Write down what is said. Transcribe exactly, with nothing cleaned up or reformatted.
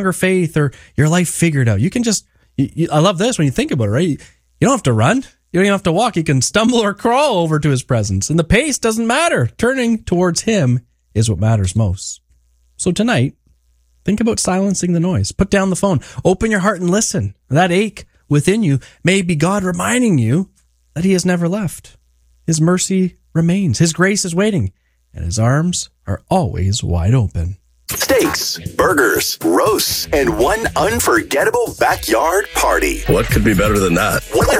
faith or your life figured out. You can just, you, you, I love this when you think about it, right? You, you don't have to run. You don't even have to walk. You can stumble or crawl over to his presence. And the pace doesn't matter. Turning towards him is what matters most. So tonight, think about silencing the noise. Put down the phone. Open your heart and listen. That ache within you may be God reminding you that he has never left. His mercy remains. His grace is waiting. And his arms are always wide open. Steaks, burgers, roasts, and one unforgettable backyard party. What could be better than that? Whether